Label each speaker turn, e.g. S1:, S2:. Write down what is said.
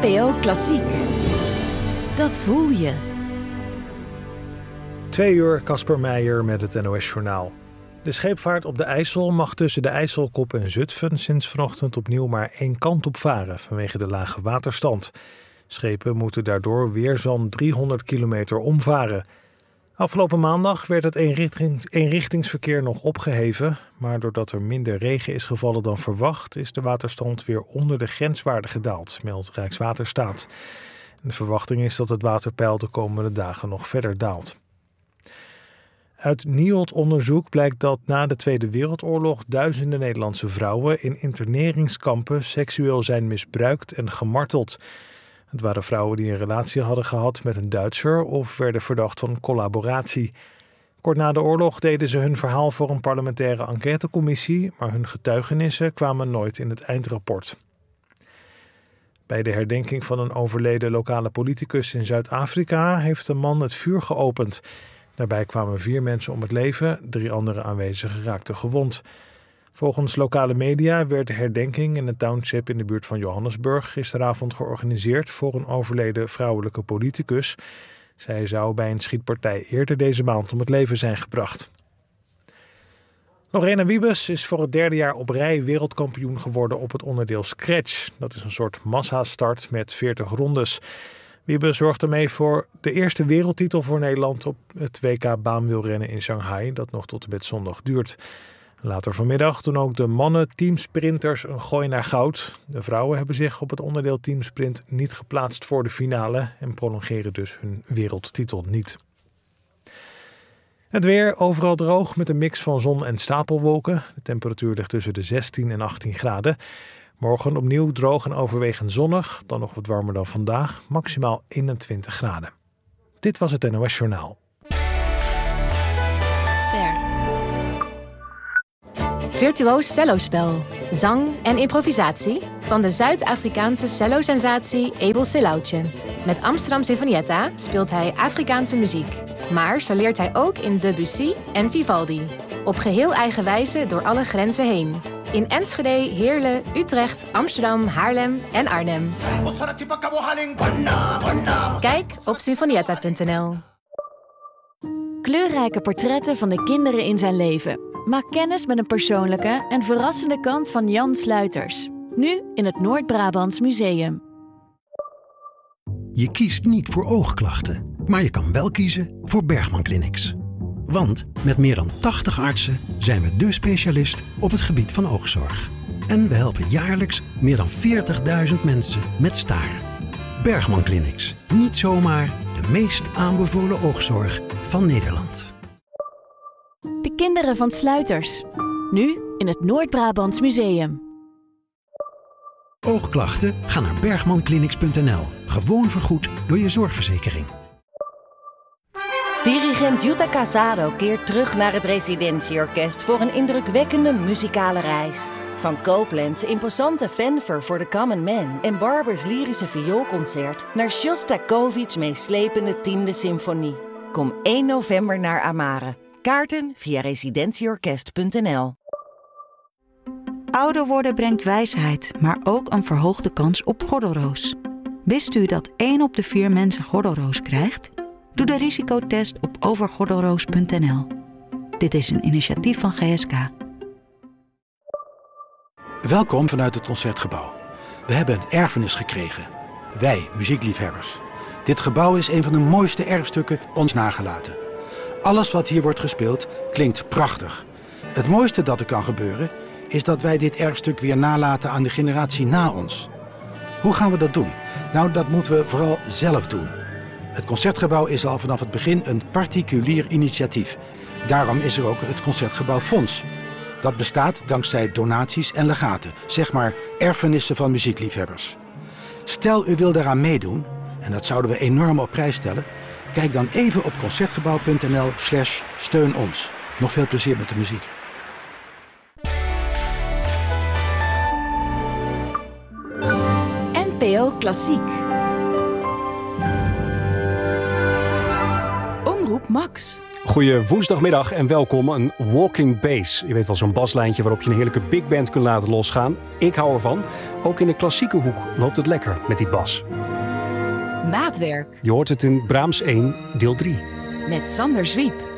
S1: NPO Klassiek. Dat voel je.
S2: 2 uur, Casper Meijer met het NOS-journaal. De scheepvaart op de IJssel mag tussen de IJsselkop en Zutphen sinds vanochtend opnieuw maar 1 kant op varen vanwege de lage waterstand. Schepen moeten daardoor weer zo'n 300 kilometer omvaren. Afgelopen maandag werd het eenrichtingsverkeer nog opgeheven, maar doordat er minder regen is gevallen dan verwacht, is de waterstand weer onder de grenswaarde gedaald, meldt Rijkswaterstaat. De verwachting is dat het waterpeil de komende dagen nog verder daalt. Uit NIOD-onderzoek blijkt dat na de Tweede Wereldoorlog duizenden Nederlandse vrouwen in interneringskampen seksueel zijn misbruikt en gemarteld. Het waren vrouwen die een relatie hadden gehad met een Duitser of werden verdacht van collaboratie. Kort na de oorlog deden ze hun verhaal voor een parlementaire enquêtecommissie, maar hun getuigenissen kwamen nooit in het eindrapport. Bij de herdenking van een overleden lokale politicus in Zuid-Afrika heeft een man het vuur geopend. Daarbij kwamen 4 mensen om het leven, 3 andere aanwezigen raakten gewond. Volgens lokale media werd de herdenking in een township in de buurt van Johannesburg gisteravond georganiseerd voor een overleden vrouwelijke politicus. Zij zou bij een schietpartij eerder deze maand om het leven zijn gebracht. Lorena Wiebes is voor het 3e jaar op rij wereldkampioen geworden op het onderdeel Scratch. Dat is een soort massastart met 40 rondes. Wiebes zorgt ermee voor de eerste wereldtitel voor Nederland op het WK baanwielrennen in Shanghai, dat nog tot en met zondag duurt. Later vanmiddag doen ook de mannen teamsprinters een gooi naar goud. De vrouwen hebben zich op het onderdeel teamsprint niet geplaatst voor de finale en prolongeren dus hun wereldtitel niet. Het weer overal droog met een mix van zon en stapelwolken. De temperatuur ligt tussen de 16 en 18 graden. Morgen opnieuw droog en overwegend zonnig, dan nog wat warmer dan vandaag, maximaal 21 graden. Dit was het NOS Journaal.
S1: Ster. Virtuoos cellospel, zang en improvisatie van de Zuid-Afrikaanse cellosensatie Abel Seloucje. Met Amsterdam Sinfonietta speelt hij Afrikaanse muziek. Maar zo leert hij ook in Debussy en Vivaldi. Op geheel eigen wijze door alle grenzen heen. In Enschede, Heerlen, Utrecht, Amsterdam, Haarlem en Arnhem. Kijk op sinfonietta.nl. Kleurrijke portretten van de kinderen in zijn leven. Maak kennis met een persoonlijke en verrassende kant van Jan Sluiters. Nu in het Noord-Brabants Museum.
S3: Je kiest niet voor oogklachten, maar je kan wel kiezen voor Bergman Clinics. Want met meer dan 80 artsen zijn we dé specialist op het gebied van oogzorg. En we helpen jaarlijks meer dan 40.000 mensen met staren. Bergman Clinics. Niet zomaar de meest aanbevolen oogzorg van Nederland.
S1: De kinderen van Sluiters. Nu in het Noord-Brabants Museum.
S3: Oogklachten? Ga naar bergmanclinics.nl. Gewoon vergoed door je zorgverzekering.
S4: Dirigent Jutta Casado keert terug naar het Residentieorkest voor een indrukwekkende muzikale reis. Van Copland's imposante fanfare voor The Common Man en Barbers lyrische vioolconcert naar Shostakovich's meeslepende 10e symfonie. Kom 1 november naar Amare. Kaarten via residentieorkest.nl.
S5: Ouder worden brengt wijsheid, maar ook een verhoogde kans op gordelroos. Wist u dat 1 op de 4 mensen gordelroos krijgt? Doe de risicotest op overgordelroos.nl. Dit is een initiatief van GSK.
S6: Welkom vanuit het Concertgebouw. We hebben een erfenis gekregen. Wij, muziekliefhebbers. Dit gebouw is een van de mooiste erfstukken ons nagelaten. Alles wat hier wordt gespeeld klinkt prachtig. Het mooiste dat er kan gebeuren is dat wij dit erfstuk weer nalaten aan de generatie na ons. Hoe gaan we dat doen? Nou, dat moeten we vooral zelf doen. Het Concertgebouw is al vanaf het begin een particulier initiatief. Daarom is er ook het Concertgebouw Fonds. Dat bestaat dankzij donaties en legaten, zeg maar erfenissen van muziekliefhebbers. Stel u wil daaraan meedoen, en dat zouden we enorm op prijs stellen, kijk dan even op concertgebouw.nl/steun ons. Nog veel plezier met de muziek.
S1: NPO Klassiek. Omroep Max.
S7: Goeie woensdagmiddag en welkom. Een walking bass. Je weet wel, zo'n baslijntje waarop je een heerlijke big band kunt laten losgaan. Ik hou ervan. Ook in de klassieke hoek loopt het lekker met die bas.
S1: Maatwerk
S7: Je hoort het in Brahms 1, deel 3.
S1: met Sander Zwiep.